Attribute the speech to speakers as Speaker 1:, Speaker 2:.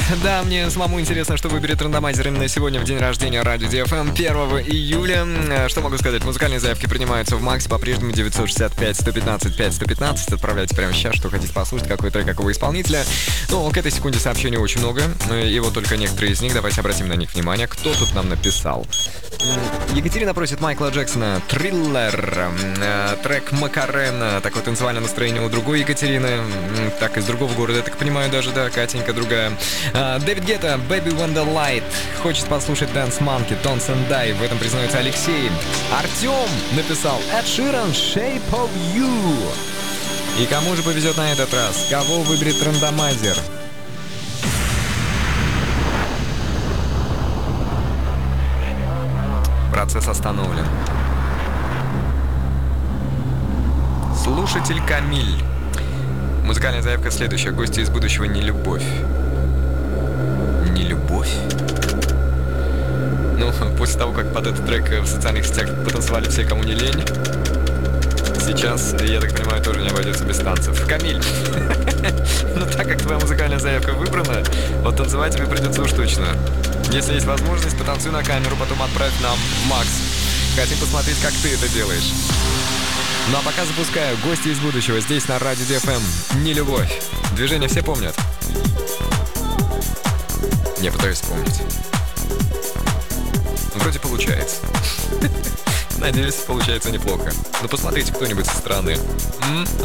Speaker 1: Да, мне самому интересно, что выберет рандомайзер именно сегодня, в день рождения Радио DFM, 1 июля. Что могу сказать? Музыкальные заявки принимаются в Максе по-прежнему 965-115-5115. Отправляйте прямо сейчас, что хотите послушать, какой трек, какого исполнителя. Ну, к этой секунде сообщений очень много, и вот только некоторые из них. Давайте обратим на них внимание. Кто тут нам написал? Екатерина просит Майкла Джексона «Триллер», трек «Макарена», такое танцевальное настроение у другой Екатерины, так, из другого города, я так понимаю, даже, да, Катенька другая. Дэвид Гетта «Baby When the Light», хочет послушать Dance Monkey, Don't and Die, в этом признается Алексей. Артем написал Эд Ширан «Shape of You». И кому же повезет на этот раз? Кого выберет рандомайзер? Процесс остановлен. Слушатель Камиль. Музыкальная заявка следующая. Гости из будущего «Не любовь». Не любовь? Ну, после того, как под этот трек в социальных сетях потанцевали все, кому не лень, сейчас, я так понимаю, тоже не обойдется без танцев. Камиль, ну так как твоя музыкальная заявка выбрана, вот танцевать тебе придется уж точно. Если есть возможность, потанцуй на камеру, потом отправь нам в Макс. Хотим посмотреть, как ты это делаешь. Ну а пока запускаю «Гости из будущего» здесь на Радио DFM. Не любовь. Движение все помнят? Я пытаюсь вспомнить. Вроде получается. Надеюсь, получается неплохо. Ну посмотрите кто-нибудь со стороны.